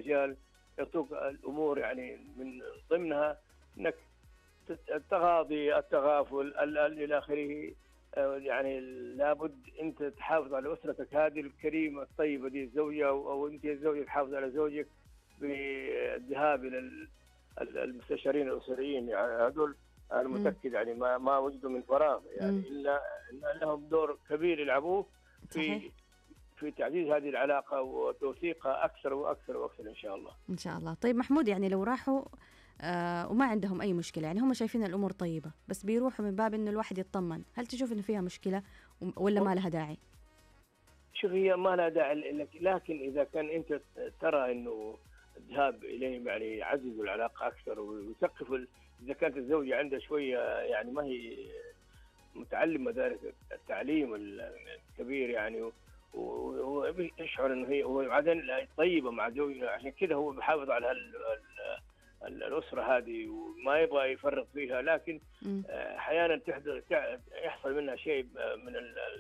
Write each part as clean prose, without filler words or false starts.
مجال يعطوك الأمور، يعني من ضمنها أنك التغاضي، التغافل، إلى آخره. يعني لابد أنت تحافظ على أسرتك هذه الكريمة الطيبة دي، الزوجة أو أنت الزوجة تحافظ على زوجك بالذهاب إلى المستشارين الأسريين. يعني هذول أنا متأكد يعني ما وجدوا من فراغ، يعني إلا إن لهم دور كبير يلعبوه في تعزيز هذه العلاقة وتوثيقها أكثر وأكثر وأكثر إن شاء الله. إن شاء الله. طيب محمود، يعني لو راحوا وما عندهم أي مشكلة، يعني هم شايفين الأمور طيبة بس بيروحوا من باب إنه الواحد يطمن، هل تشوف إنه فيها مشكلة ولا ما لها داعي؟ شوف، هي ما لها داعي، لكن إذا كان أنت ترى إنه الذهاب إليهم يعني يعزز العلاقة أكثر ويثقف. إذا كانت الزوجة عندها شوية يعني ما هي متعلم مدارس التعليم الكبير يعني، ويشعر إنه هو بعدين طيبة مع زوجها، عشان كذا هو بيحافظ على الأسرة هذه وما يبغى يفرط فيها. لكن أحيانا يحصل منها شيء من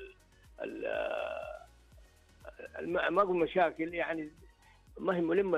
ما أقول مشاكل، يعني ما هي ملمة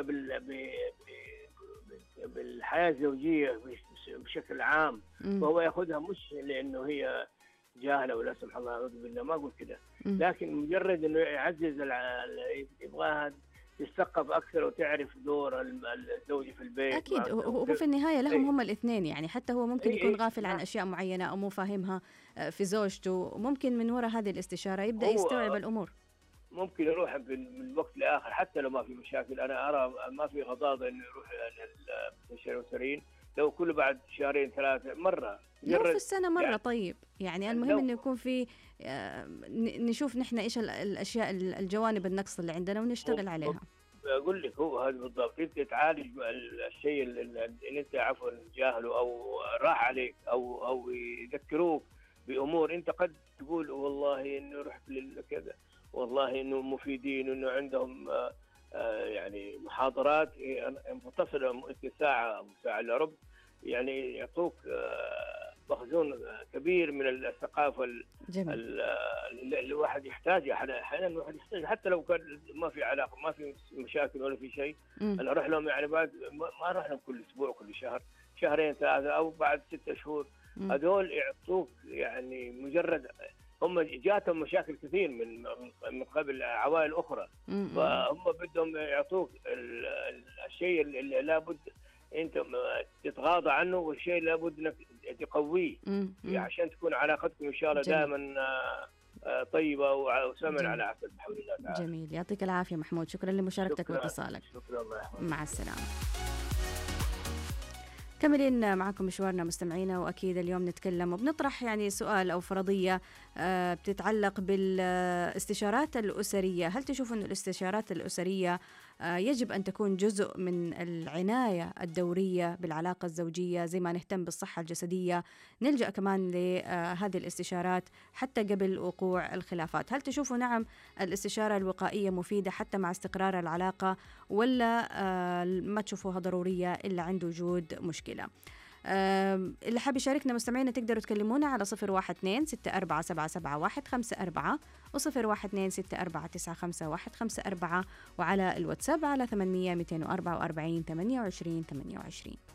بالحياة الزوجية بشكل عام، فهو يأخذها مش لأنه هي جاهلة ولا سمح الله أعوذ بالله، ما أقول كده، لكن مجرد إنه يعزز يبغاها تثقف أكثر وتعرف دور الزوج في البيت. أكيد هو في النهاية لهم هم الاثنين، يعني حتى هو ممكن يكون غافل عن أشياء معينة أو مو فاهمها في زوجته، ممكن من وراء هذه الاستشارة يبدأ يستوعب الأمور. ممكن يروح من وقت لآخر حتى لو ما في مشاكل. أنا أرى ما في غضاضة إنه يروح للمستشارين الأسريين لو كل بعد شهرين ثلاثة مرة، لو في السنة مرة يعني. طيب يعني المهم إنه يكون في نشوف نحن إيش الأشياء الجوانب النقص اللي عندنا ونشتغل عليها. أقول لك هو هذا بالضبط، أنت تعالج الشيء اللي أنت عفوا جاهله أو راح عليك أو يذكروك بأمور أنت قد تقول والله إنه رحت لكذا، والله إنه مفيدين، إنه عندهم يعني محاضرات متصلة ساعة أو ساعة إلا ربع، يعني يعطوك مخزون كبير من الثقافة اللي الواحد يحتاجها. أحيانا الواحد يحتاج حتى لو كان ما في علاقة، ما في مشاكل ولا في شيء. أنا أروح لهم يعني بعد ما أروح لهم كل أسبوع كل شهر، شهرين ثلاثة أو بعد 6 شهور. هذول يعطوك يعني مجرد هم جاتهم مشاكل كثير من قبل عوائل أخرى، فهم بدهم يعطوك الشيء اللي لابد أنت تتغاضى عنه، والشيء لابد أنك تقويه عشان تكون علاقتكم إن شاء الله دائما طيبة وسمن على عسل بحول الله تعالى. جميل، يعطيك العافية محمود، شكرا لمشاركتك واتصالك. شكرا الله يحفظك، مع السلامة. كملين معكم مشوارنا مستمعينا، وأكيد اليوم نتكلم وبنطرح يعني سؤال أو فرضية بتتعلق بالاستشارات الأسرية. هل تشوفوا أن الاستشارات الأسرية يجب أن تكون جزء من العناية الدورية بالعلاقة الزوجية زي ما نهتم بالصحة الجسدية؟ نلجأ كمان لهذه الاستشارات حتى قبل وقوع الخلافات. هل تشوفوا نعم الاستشارة الوقائية مفيدة حتى مع استقرار العلاقة، ولا ما تشوفوها ضرورية إلا عند وجود مشكلة؟ اللي حاب يشاركنا مستمعينا تقدروا تكلمونا على 012-647-771-54 و012-649-55154 وعلى الواتساب على 800-244-28-28.